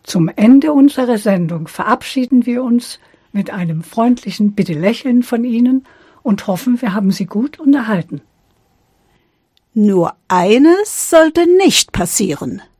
Zum Ende unserer Sendung verabschieden wir uns mit einem freundlichen Bitte-Lächeln von Ihnen und hoffen, wir haben Sie gut unterhalten. Nur eines sollte nicht passieren.